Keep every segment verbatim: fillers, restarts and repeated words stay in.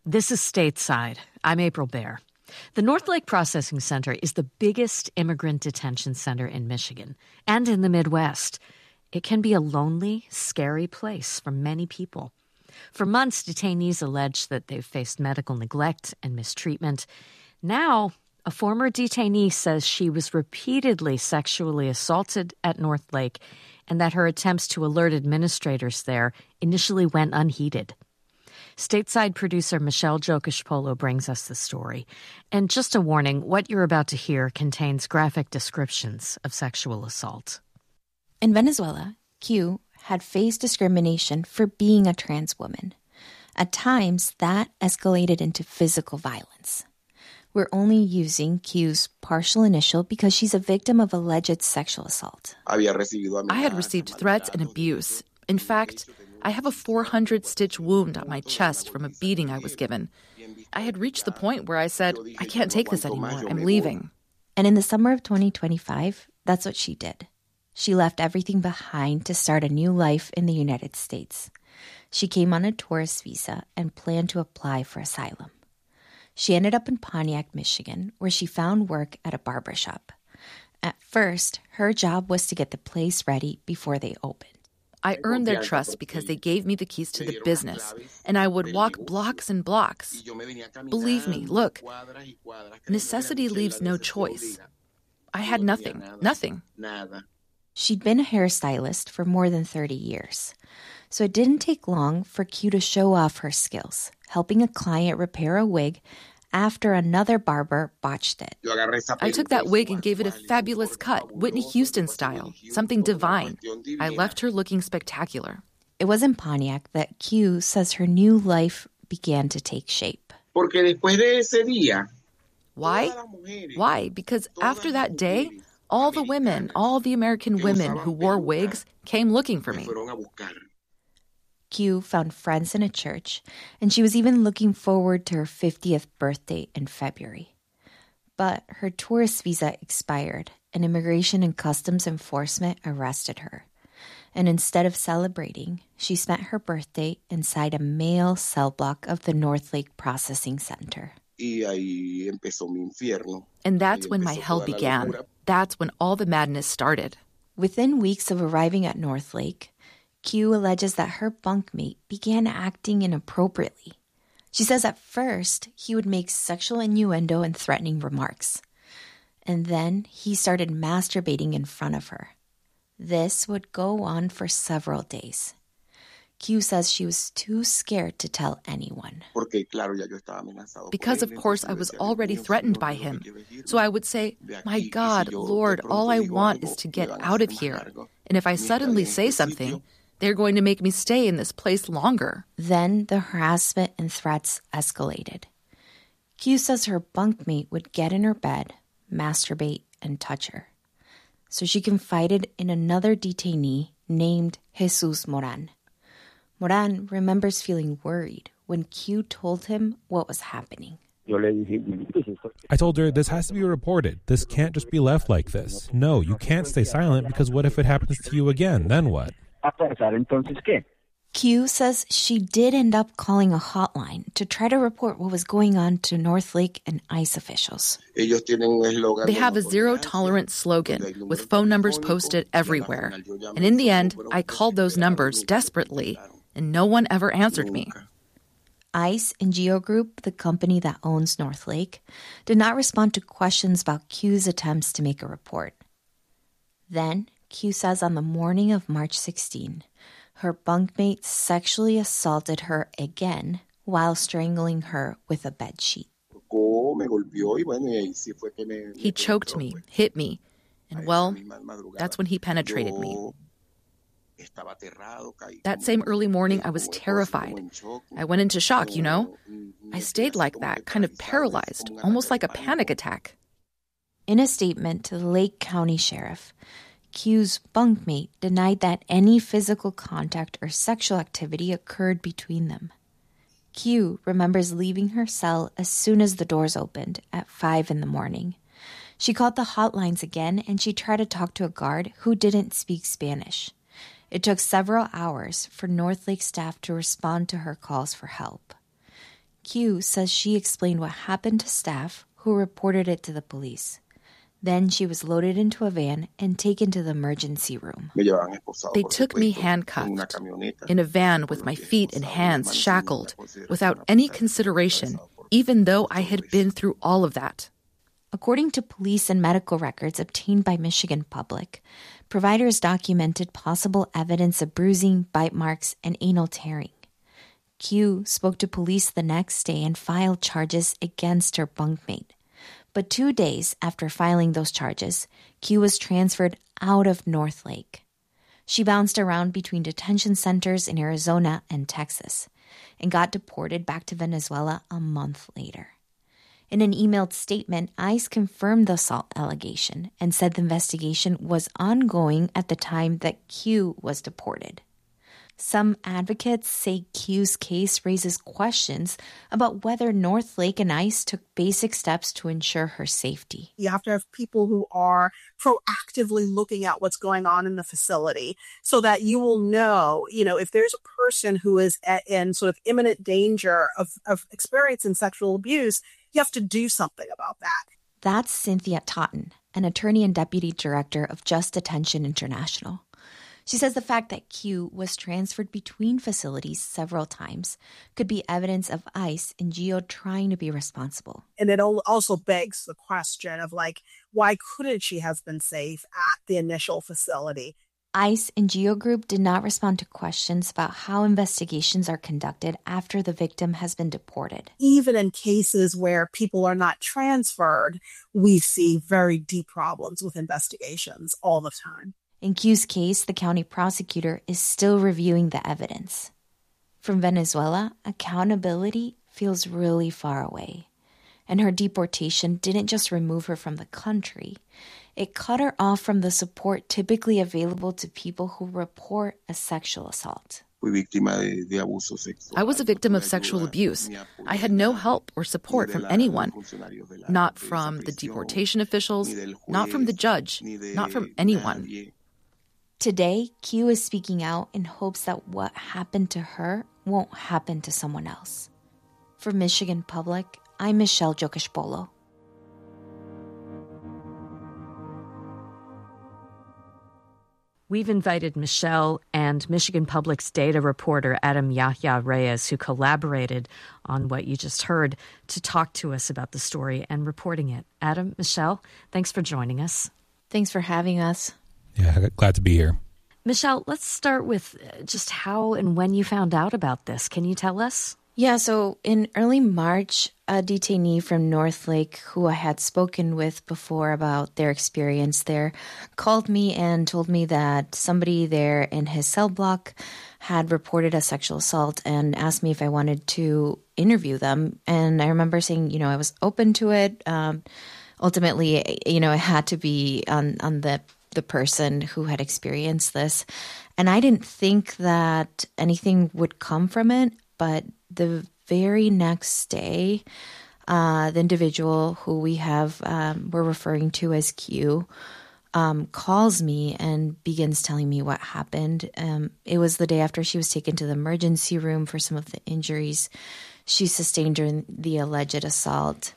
This is Stateside. I'm April Baer. The North Lake Processing Center is the biggest immigrant detention center in Michigan and in the Midwest. It can be a lonely, scary place for many people. For months, detainees allege that they've faced medical neglect and mistreatment. Now, a former detainee says she was repeatedly sexually assaulted at North Lake and that her attempts to alert administrators there initially went unheeded. Stateside producer Michelle Jokish-Polo brings us the story. And just a warning, what you're about to hear contains graphic descriptions of sexual assault. In Venezuela, Q had faced discrimination for being a trans woman. At times, that escalated into physical violence. We're only using Q's partial initial because she's a victim of alleged sexual assault. I had received threats and abuse. In fact, I have a four hundred stitch wound on my chest from a beating I was given. I had reached the point where I said, I can't take this anymore. I'm leaving. And in the summer of twenty twenty-five, that's what she did. She left everything behind to start a new life in the United States. She came on a tourist visa and planned to apply for asylum. She ended up in Pontiac, Michigan, where she found work at a barbershop. At first, her job was to get the place ready before they opened. I earned their trust because they gave me the keys to the business, and I would walk blocks and blocks. Believe me, look, necessity leaves no choice. I had nothing, nothing. She'd been a hairstylist for more than thirty years, so it didn't take long for Q to show off her skills, helping a client repair a wig after another barber botched it. I took that wig and gave it a fabulous cut, Whitney Houston style, something divine. I left her looking spectacular. It was in Pontiac that Q says her new life began to take shape. Why? Why? Because after that day, all the women, all the American women who wore wigs came looking for me. Q found friends in a church, and she was even looking forward to her fiftieth birthday in February. But her tourist visa expired, and Immigration and Customs Enforcement arrested her. And instead of celebrating, she spent her birthday inside a male cell block of the North Lake Processing Center. And that's when my hell began. That's when all the madness started. Within weeks of arriving at North Lake, Q alleges that her bunkmate began acting inappropriately. She says at first he would make sexual innuendo and threatening remarks. And then he started masturbating in front of her. This would go on for several days. Q says she was too scared to tell anyone. Because, of course, I was already threatened by him. So I would say, my God, Lord, all I want is to get out of here. And if I suddenly say something, they're going to make me stay in this place longer. Then the harassment and threats escalated. Q says her bunkmate would get in her bed, masturbate, and touch her. So she confided in another detainee named Jesus Moran. Moran remembers feeling worried when Q told him what was happening. I told her, this has to be reported. This can't just be left like this. No, you can't stay silent because what if it happens to you again? Then what? Q says she did end up calling a hotline to try to report what was going on to North Lake and ICE officials. They have a zero-tolerance slogan with phone numbers posted everywhere. And in the end, I called those numbers desperately, and no one ever answered me. ICE and Geo Group, the company that owns North Lake, did not respond to questions about Q's attempts to make a report. Then, Q says on the morning of March sixteenth, her bunkmate sexually assaulted her again while strangling her with a bedsheet. He choked me, hit me, and well, that's when he penetrated me. That same early morning, I was terrified. I went into shock, you know? I stayed like that, kind of paralyzed, almost like a panic attack. In a statement to the Lake County Sheriff, Q's bunkmate denied that any physical contact or sexual activity occurred between them. Q remembers leaving her cell as soon as the doors opened at five in the morning. She called the hotlines again and she tried to talk to a guard who didn't speak Spanish. It took several hours for North Lake staff to respond to her calls for help. Q says she explained what happened to staff who reported it to the police. Then she was loaded into a van and taken to the emergency room. They took me handcuffed in a van with my feet and hands shackled without any consideration, even though I had been through all of that. According to police and medical records obtained by Michigan Public, providers documented possible evidence of bruising, bite marks, and anal tearing. Q spoke to police the next day and filed charges against her bunkmate. But two days after filing those charges, Q was transferred out of Northlake. She bounced around between detention centers in Arizona and Texas and got deported back to Venezuela a month later. In an emailed statement, ICE confirmed the assault allegation and said the investigation was ongoing at the time that Q was deported. Some advocates say Q's case raises questions about whether Northlake and ICE took basic steps to ensure her safety. You have to have people who are proactively looking at what's going on in the facility so that you will know, you know, if there's a person who is at, in sort of imminent danger of, of experiencing sexual abuse, you have to do something about that. That's Cynthia Totten, an attorney and deputy director of Just Detention International. She says the fact that Q was transferred between facilities several times could be evidence of ICE and GEO trying to be responsible. And it also begs the question of, like, why couldn't she have been safe at the initial facility? ICE and GEO Group did not respond to questions about how investigations are conducted after the victim has been deported. Even in cases where people are not transferred, we see very deep problems with investigations all the time. In Q's case, the county prosecutor is still reviewing the evidence. From Venezuela, accountability feels really far away. And her deportation didn't just remove her from the country. It cut her off from the support typically available to people who report a sexual assault. I was a victim of sexual abuse. I had no help or support from anyone. Not from the deportation officials, not from the judge, not from anyone. Today, Q is speaking out in hopes that what happened to her won't happen to someone else. For Michigan Public, I'm Michelle Jokish-Polo. We've invited Michelle and Michigan Public's data reporter Adam Yahya Reyes, who collaborated on what you just heard, to talk to us about the story and reporting it. Adam, Michelle, thanks for joining us. Thanks for having us. Yeah, glad to be here. Michelle, let's start with just how and when you found out about this. Can you tell us? Yeah, so in early March, a detainee from Northlake, who I had spoken with before about their experience there, called me and told me that somebody there in his cell block had reported a sexual assault and asked me if I wanted to interview them. And I remember saying, you know, I was open to it. Um, ultimately, you know, it had to be on, on the the person who had experienced this. And I didn't think that anything would come from it. But the very next day, uh, the individual who we have, um, we're referring to as Q, um, calls me and begins telling me what happened. Um, it was the day after she was taken to the emergency room for some of the injuries she sustained during the alleged assault.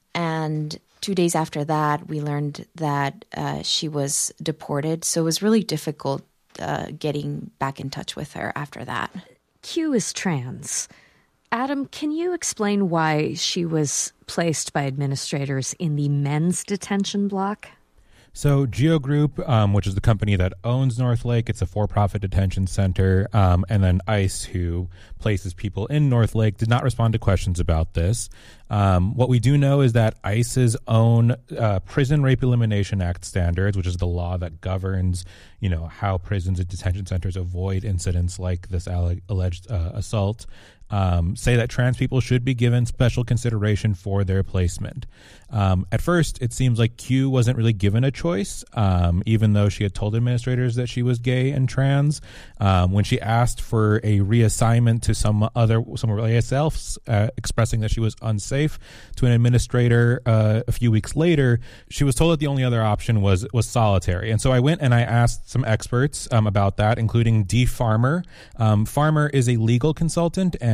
And two days after that, we learned that uh, she was deported. So it was really difficult uh, getting back in touch with her after that. Q is trans. Adam, can you explain why she was placed by administrators in the men's detention block? So GEO Group, um, which is the company that owns Northlake, it's a for-profit detention center, um, and then ICE, who places people in Northlake, did not respond to questions about this. Um, what we do know is that ICE's own uh, Prison Rape Elimination Act standards, which is the law that governs, you know, how prisons and detention centers avoid incidents like this alle- alleged uh, assault, Um, say that trans people should be given special consideration for their placement. Um, at first, it seems like Q wasn't really given a choice, um, even though she had told administrators that she was gay and trans. Um, when she asked for a reassignment to some other, somewhere else, uh, expressing that she was unsafe to an administrator uh, a few weeks later, she was told that the only other option was was solitary. And so I went and I asked some experts um, about that, including Dee Farmer. Um, Farmer is a legal consultant and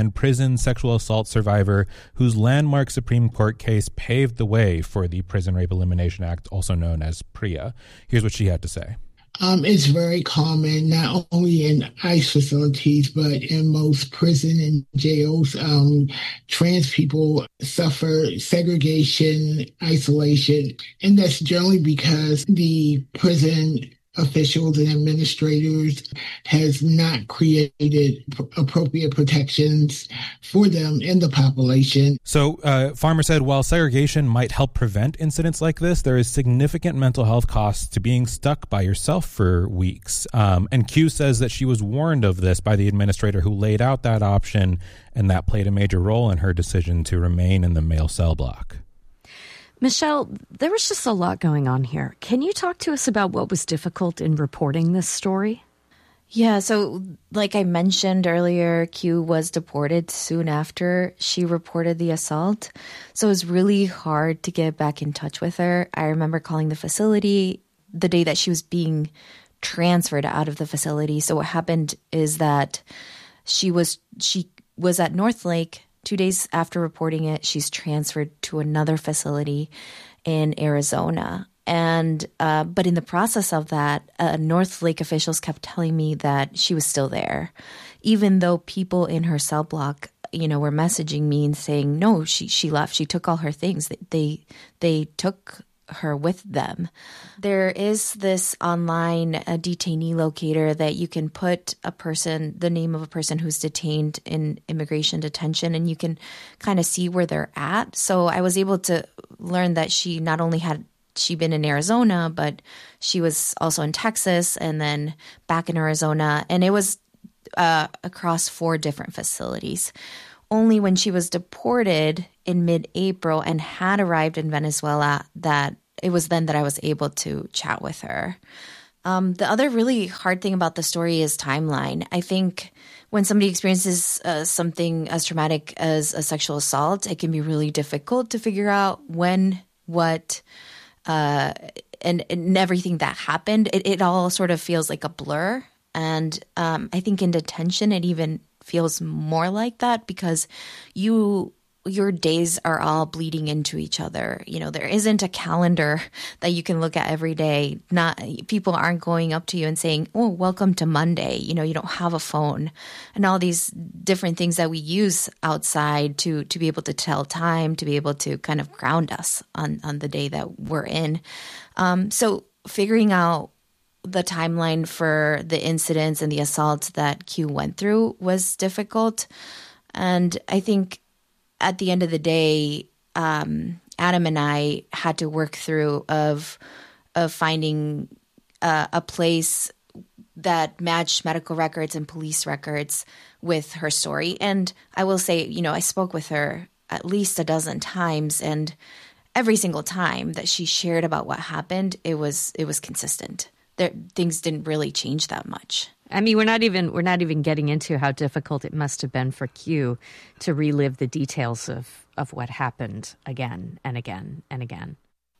and prison sexual assault survivor whose landmark Supreme Court case paved the way for the Prison Rape Elimination Act, also known as PREA. Here's what she had to say. Um, it's very common, not only in ICE facilities, but in most prison and jails. Um, trans people suffer segregation, isolation, and that's generally because the prison officials and administrators has not created p- appropriate protections for them in the population. So uh, Farmer said, while segregation might help prevent incidents like this, there is significant mental health costs to being stuck by yourself for weeks. Um, and Q says that she was warned of this by the administrator who laid out that option, and that played a major role in her decision to remain in the male cell block. Michelle, there was just a lot going on here. Can you talk to us about what was difficult in reporting this story? Yeah, so like I mentioned earlier, Q was deported soon after she reported the assault. So it was really hard to get back in touch with her. I remember calling the facility the day that she was being transferred out of the facility. So what happened is that she was she was at Northlake. Two days after reporting it, she's transferred to another facility in Arizona. And uh, but in the process of that, uh, Northlake officials kept telling me that she was still there, even though people in her cell block, you know, were messaging me and saying, no, she she left. She took all her things. They they, they took her with them. There is this online uh, detainee locator that you can put a person, the name of a person who's detained in immigration detention, and you can kind of see where they're at. So I was able to learn that she not only had she been in Arizona, but she was also in Texas and then back in Arizona. And it was uh, across four different facilities. Only when she was deported in mid-April and had arrived in Venezuela that it was then that I was able to chat with her. Um, the other really hard thing about the story is timeline. I think when somebody experiences uh, something as traumatic as a sexual assault, it can be really difficult to figure out when, what, uh, and, and everything that happened. It, it all sort of feels like a blur. And um, I think in detention, it even feels more like that because you your days are all bleeding into each other. You know, there isn't a calendar that you can look at every day. Not people aren't going up to you and saying, "Oh, welcome to Monday." You know, you don't have a phone and all these different things that we use outside to to be able to tell time, to be able to kind of ground us on on the day that we're in. Um, so figuring out the timeline for the incidents and the assaults that Q went through was difficult. And I think at the end of the day, um, Adam and I had to work through of of finding uh, a place that matched medical records and police records with her story. And I will say, you know, I spoke with her at least a dozen times, and every single time that she shared about what happened, it was it was consistent. There, things didn't really change that much. I mean, we're not even we're not even getting into how difficult it must have been for Q to relive the details of, of what happened again and again and again.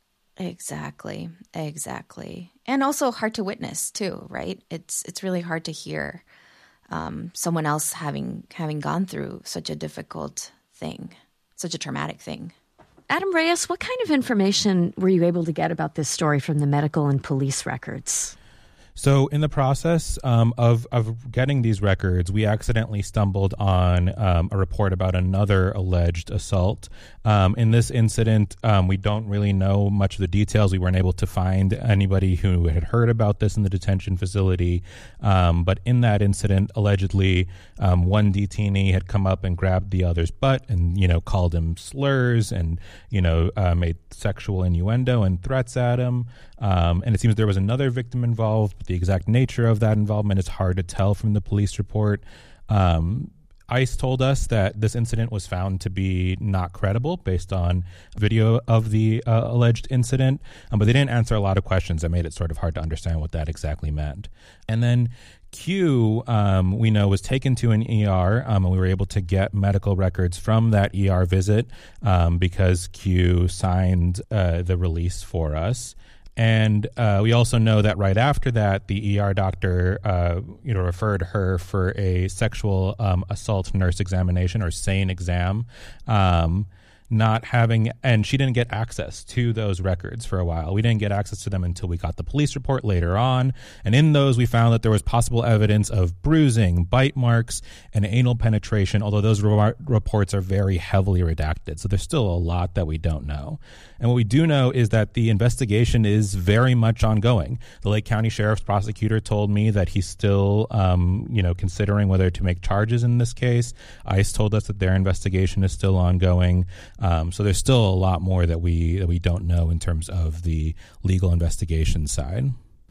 Exactly, exactly, and also hard to witness too, right? It's it's really hard to hear um, someone else having having gone through such a difficult thing, such a traumatic thing. Adam Reyes, what kind of information were you able to get about this story from the medical and police records? So in the process um, of, of getting these records, we accidentally stumbled on um, a report about another alleged assault. Um, in this incident, um, we don't really know much of the details. We weren't able to find anybody who had heard about this in the detention facility. Um, but in that incident, allegedly, um, one detainee had come up and grabbed the other's butt and, you know, called him slurs and, you know, uh, made sexual innuendo and threats at him. Um, and it seems there was another victim involved, but the exact nature of that involvement is hard to tell from the police report. Um, ICE told us that this incident was found to be not credible based on video of the uh, alleged incident, um, but they didn't answer a lot of questions that made it sort of hard to understand what that exactly meant. And then Q, um, we know, was taken to an E R, um, and we were able to get medical records from that E R visit um, because Q signed uh, the release for us. And uh, we also know that right after that, the E R doctor, uh, you know, referred her for a sexual um, assault nurse examination or SANE exam. Um, not having, and she didn't get access to those records for a while. We didn't get access to them until we got the police report later on. And in those, we found that there was possible evidence of bruising, bite marks, and anal penetration, although those re- reports are very heavily redacted. So there's still a lot that we don't know. And what we do know is that the investigation is very much ongoing. The Lake County Sheriff's prosecutor told me that he's still, um, you know, considering whether to make charges in this case. ICE told us that their investigation is still ongoing. Um, so there's still a lot more that we that we don't know in terms of the legal investigation side.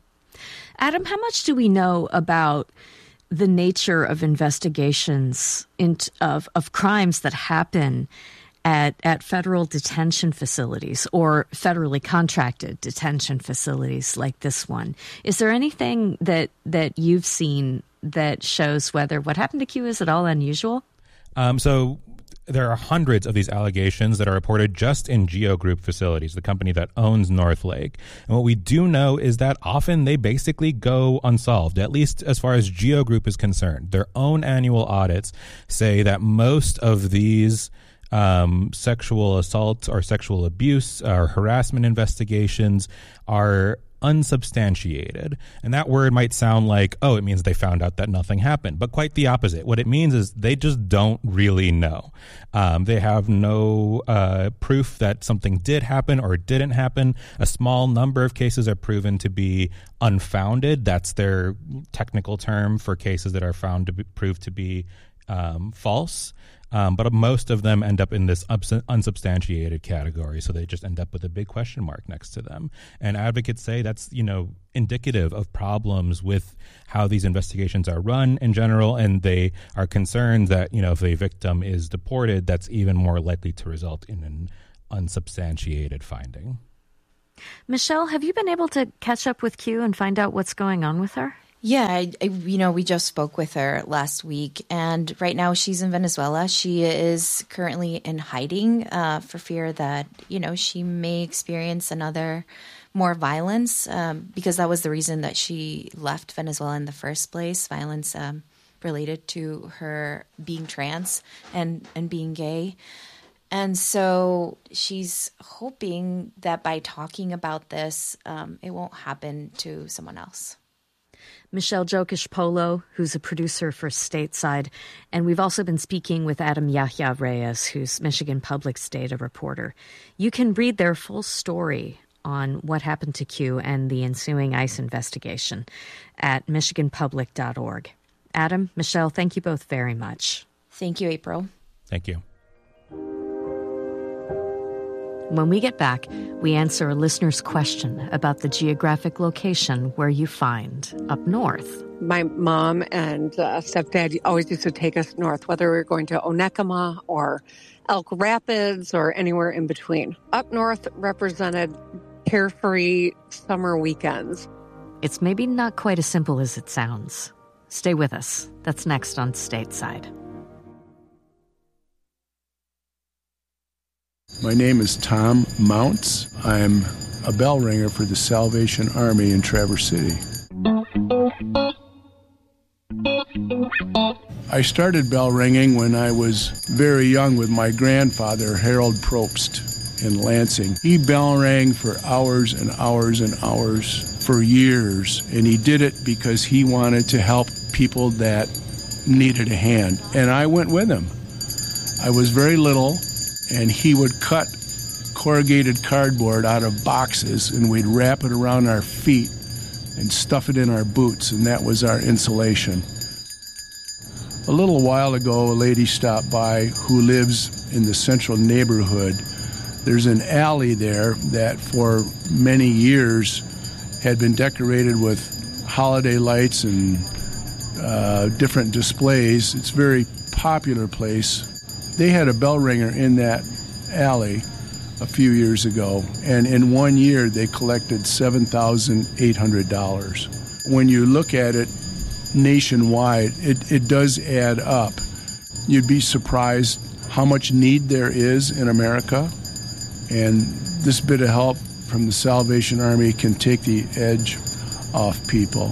Adam, how much do we know about the nature of investigations in, of of crimes that happen at at federal detention facilities or federally contracted detention facilities like this one? Is there anything that that you've seen that shows whether what happened to Q is at all unusual? Um, so. There are hundreds of these allegations that are reported just in Geo Group facilities, the company that owns Northlake. And what we do know is that often they basically go unsolved, at least as far as Geo Group is concerned. Their own annual audits say that most of these um, sexual assault or sexual abuse or harassment investigations are unsubstantiated. And that word might sound like, oh, it means they found out that nothing happened. But quite the opposite. What it means is they just don't really know. Um, they have no uh, proof that something did happen or didn't happen. A small number of cases are proven to be unfounded. That's their technical term for cases that are found to be, prove to be um, false. Um, but most of them end up in this unsubstantiated category, so they just end up with a big question mark next to them. And advocates say that's, you know, indicative of problems with how these investigations are run in general, and they are concerned that, you know, if a victim is deported, that's even more likely to result in an unsubstantiated finding. Michelle, have you been able to catch up with Q and find out what's going on with her? Yeah, I, I, you know, we just spoke with her last week, and right now she's in Venezuela. She is currently in hiding uh, for fear that, you know, she may experience another more violence um, because that was the reason that she left Venezuela in the first place, violence um, related to her being trans and, and being gay. And so she's hoping that by talking about this, um, it won't happen to someone else. Michelle Jokish-Polo, who's a producer for Stateside. And we've also been speaking with Adam Yahya Reyes, who's Michigan Public's data reporter. You can read their full story on what happened to Q and the ensuing ICE investigation at michigan public dot org. Adam, Michelle, thank you both very much. Thank you, April. Thank you. When we get back, we answer a listener's question about the geographic location where you find up north. My mom and uh, stepdad always used to take us north, whether we were going to Onekama or Elk Rapids or anywhere in between. Up north represented carefree summer weekends. It's maybe not quite as simple as it sounds. Stay with us. That's next on Stateside. My name is Tom Mounts. I'm a bell ringer for the Salvation Army in Traverse City. I started bell ringing when I was very young with my grandfather, Harold Probst, in Lansing. He bell rang for hours and hours and hours for years, and he did it because he wanted to help people that needed a hand. And I went with him. I was very little, and he would cut corrugated cardboard out of boxes, and we'd wrap it around our feet and stuff it in our boots, and that was our insulation. A little while ago, a lady stopped by who lives in the central neighborhood. There's an alley there that for many years had been decorated with holiday lights and uh, different displays. It's a very popular place. They had a bell ringer in that alley a few years ago, and in one year they collected seven thousand eight hundred dollars. When you look at it nationwide, it, it does add up. You'd be surprised how much need there is in America, and this bit of help from the Salvation Army can take the edge off people.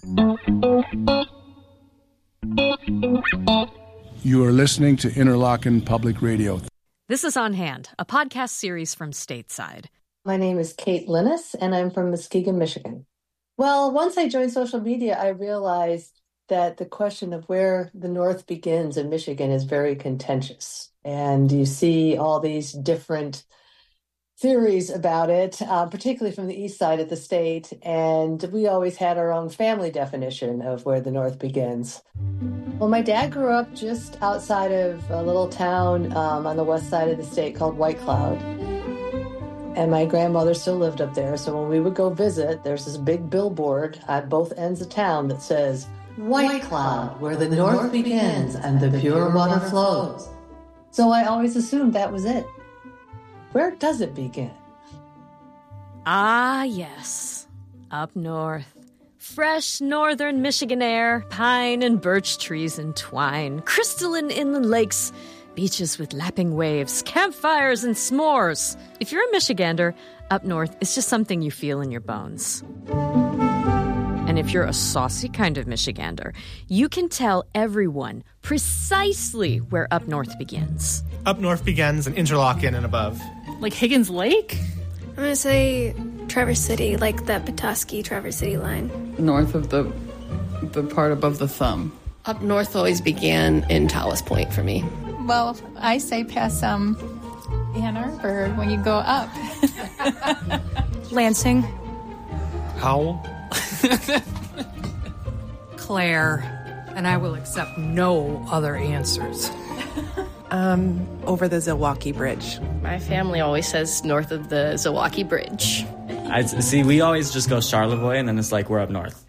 You are listening to Interlochen Public Radio. This is On Hand, a podcast series from Stateside. My name is Kate Linus, and I'm from Muskegon, Michigan. Well, once I joined social media, I realized that the question of where the North begins in Michigan is very contentious. And you see all these different theories about it, uh, particularly from the east side of the state. And we always had our own family definition of where the North begins. Well, my dad grew up just outside of a little town um, on the west side of the state called White Cloud. And my grandmother still lived up there. So when we would go visit, there's this big billboard at both ends of town that says, White Cloud, where the North begins and the pure water flows. So I always assumed that was it. Where does it begin? Ah, yes. Up north. Fresh northern Michigan air, pine and birch trees entwine, crystalline inland lakes, beaches with lapping waves, campfires and s'mores. If you're a Michigander, up north is just something you feel in your bones. And if you're a saucy kind of Michigander, you can tell everyone precisely where up north begins. Up north begins in Interlochen and above. Like Higgins Lake? I'm going to say Traverse City, like that Petoskey Traverse City line. North of the the part above the thumb. Up north always began in Tallis Point for me. Well, I say past um, Ann Arbor when you go up. Lansing. Howell. Claire. And I will accept no other answers. Um, over the Zilwaukee Bridge. My family always says north of the Zilwaukee Bridge. I see, we always just go Charlevoix, and then it's like we're up north.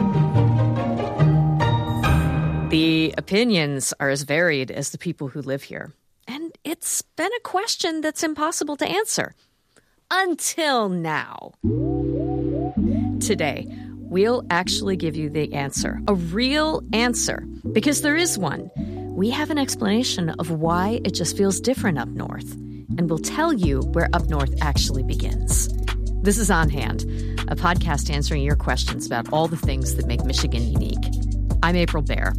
The opinions are as varied as the people who live here. And it's been a question that's impossible to answer. Until now. Today, we'll actually give you the answer. A real answer. Because there is one. We have an explanation of why it just feels different up north, and we'll tell you where up north actually begins. This is On Hand, a podcast answering your questions about all the things that make Michigan unique. I'm April Baer.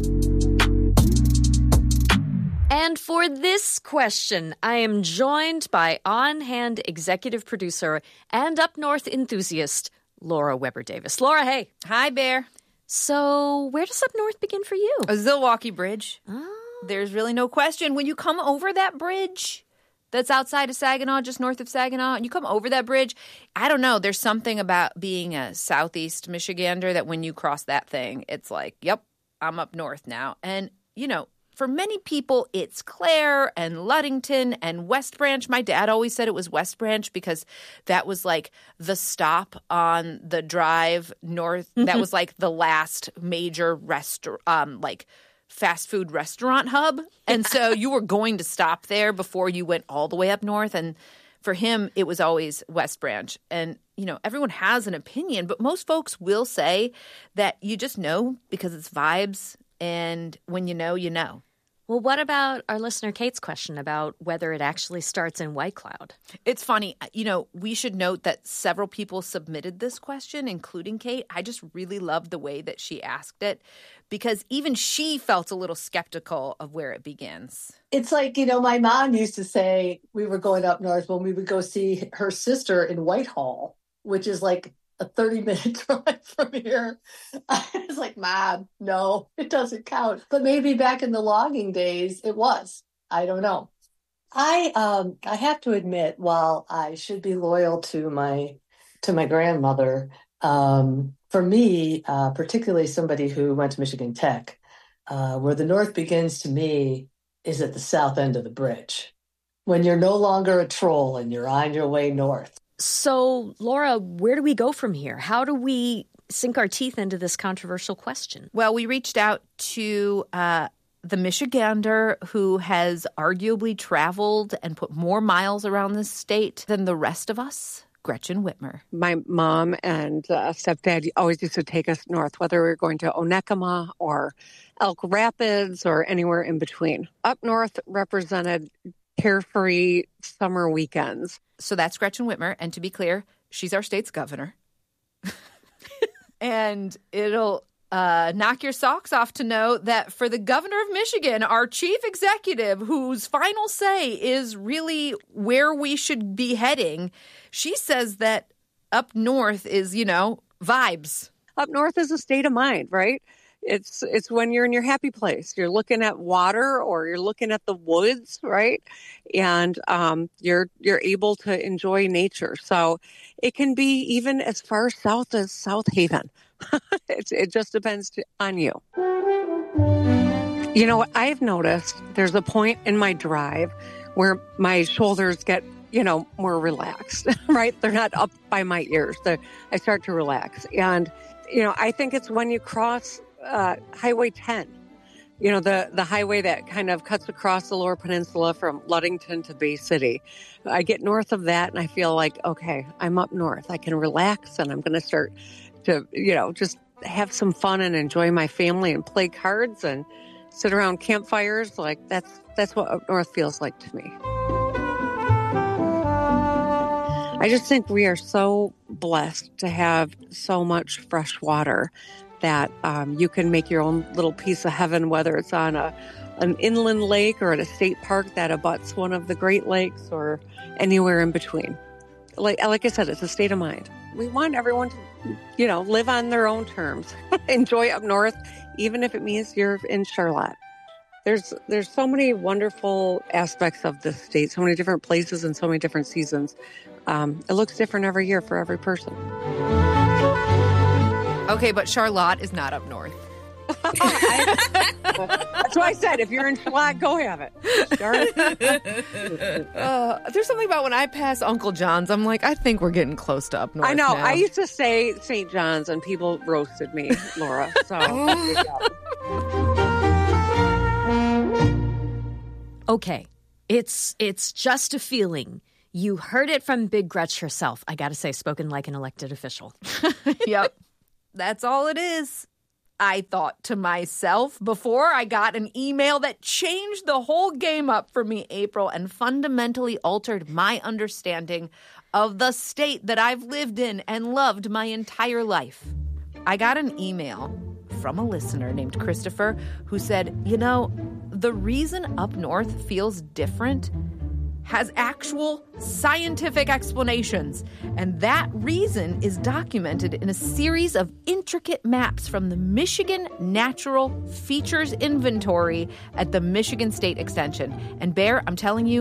And for this question, I am joined by On Hand executive producer and up north enthusiast, Laura Weber Davis. Laura, hey. Hi, Bear. So where does up north begin for you? A Zilwaukee Bridge. Oh. There's really no question. When you come over that bridge that's outside of Saginaw, just north of Saginaw, and you come over that bridge, I don't know, there's something about being a southeast Michigander that when you cross that thing, it's like, yep, I'm up north now. And, you know, for many people, it's Clare and Ludington and West Branch. My dad always said it was West Branch because that was like the stop on the drive north. Mm-hmm. That was like the last major restaurant, um, like fast food restaurant hub. And so you were going to stop there before you went all the way up north. And for him, it was always West Branch. And, you know, everyone has an opinion, but most folks will say that you just know because it's vibes. And when you know, you know. Well, what about our listener Kate's question about whether it actually starts in White Cloud? It's funny. You know, we should note that several people submitted this question, including Kate. I just really loved the way that she asked it because even she felt a little skeptical of where it begins. It's like, you know, my mom used to say we were going up north when we would go see her sister in Whitehall, which is like a thirty-minute drive from here. I was like, Mom, no, it doesn't count. But maybe back in the logging days, it was. I don't know. I um I have to admit, while I should be loyal to my to my grandmother, um, for me, uh, particularly somebody who went to Michigan Tech, uh, where the North begins to me is at the south end of the bridge. When you're no longer a troll and you're on your way north. So, Laura, where do we go from here? How do we sink our teeth into this controversial question? Well, we reached out to uh, the Michigander who has arguably traveled and put more miles around this state than the rest of us, Gretchen Whitmer. My mom and uh, stepdad always used to take us north, whether we were going to Onekama or Elk Rapids or anywhere in between. Up north represented carefree summer weekends. So that's Gretchen Whitmer. And to be clear, she's our state's governor. And it'll uh, knock your socks off to know that for the governor of Michigan, our chief executive, whose final say is really where we should be heading, she says that up north is, you know, vibes. Up north is a state of mind, right? It's it's when you're in your happy place. You're looking at water or you're looking at the woods, right? And um, you're you're able to enjoy nature. So it can be even as far south as South Haven. it, it just depends to, on you. You know what I've noticed? There's a point in my drive where my shoulders get, you know, more relaxed, right? They're not up by my ears. They're, I start to relax. And, you know, I think it's when you cross Uh, Highway ten, you know, the, the highway that kind of cuts across the Lower Peninsula from Ludington to Bay City. I get north of that and I feel like, okay, I'm up north. I can relax and I'm going to start to, you know, just have some fun and enjoy my family and play cards and sit around campfires. Like that's, that's what up north feels like to me. I just think we are so blessed to have so much fresh water that um, you can make your own little piece of heaven, whether it's on a an inland lake or at a state park that abuts one of the Great Lakes or anywhere in between. Like like I said, it's a state of mind. We want everyone to, you know, live on their own terms, enjoy up north, even if it means you're in Charlotte. There's there's so many wonderful aspects of this state, so many different places and so many different seasons. Um, it looks different every year for every person. Okay, but Charlotte is not up north. I, that's why I said, if you're in Charlotte, go have it. uh, there's something about when I pass Uncle John's, I'm like, I think we're getting close to up north. I know. Now. I used to say Saint John's, and people roasted me, Laura. So, okay, it's it's just a feeling. You heard it from Big Gretch herself. I got to say, spoken like an elected official. Yep. That's all it is. I thought to myself before I got an email that changed the whole game up for me, April, and fundamentally altered my understanding of the state that I've lived in and loved my entire life. I got an email from a listener named Christopher who said, you know, the reason up north feels different has actual scientific explanations. And that reason is documented in a series of intricate maps from the Michigan Natural Features Inventory at the Michigan State Extension. And Bear, I'm telling you,